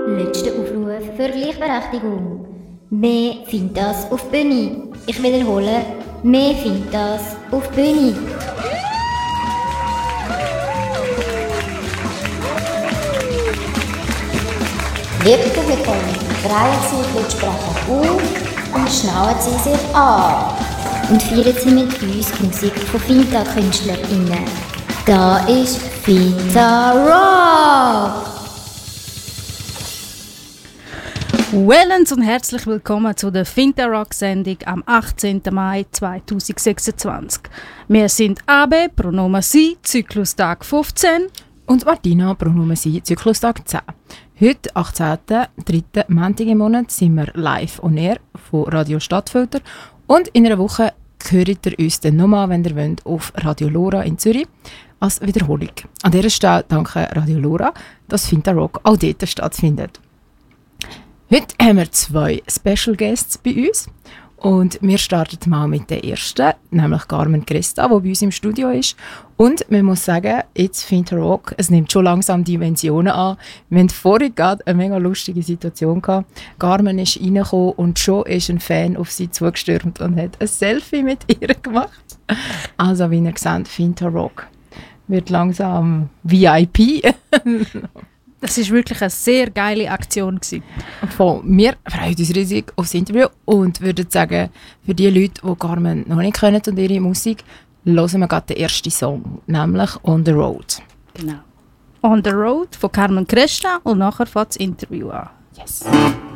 Letzter Aufruf für Gleichberechtigung. Mehr findet das auf Bühne. Ich wiederhole, mehr findet das auf Bühne. Liebe Publikum, drehen Sie die Sprecher auf und schnallen Sie sich an. Und feiern Sie mit uns die Musik von Finta-KünstlerInnen. Da ist Finta Rock! Wellens und herzlich willkommen zu der Finta Rock Sendung am 18. Mai 2026. Wir sind AB, Pronomen Sie, Zyklustag 15. Und Martina, Pronomen Sie, Zyklustag 10. Heute, 18.03. Montag im Monat, sind wir live on air von Radio Stadtfilter. Und in einer Woche hört ihr uns dann nochmal, wenn ihr wollt, auf Radio Lora in Zürich als Wiederholung. An dieser Stelle danke Radio Lora, dass Finta Rock auch dort stattfindet. Heute haben wir 2 Special Guests bei uns und wir starten mal mit der ersten, nämlich Carmen Cresta, die bei uns im Studio ist. Und man muss sagen, jetzt Finta Rock, es nimmt schon langsam Dimensionen an. Wir hatten vorhin gerade eine mega lustige Situation gehabt. Carmen ist reingekommen und schon ist ein Fan auf sie zugestürmt und hat ein Selfie mit ihr gemacht. Also wie ihr seht, Finta Rock wird langsam VIP. Das war wirklich eine sehr geile Aktion gewesen. Wir freuen uns riesig auf das Interview und würden sagen, für die Leute, die Carmen noch nicht kennen und ihre Musik, hören wir gerade den ersten Song, nämlich «On the Road». Genau. «On the Road» von Carmen Cresta und nachher fängt das Interview an. Yes.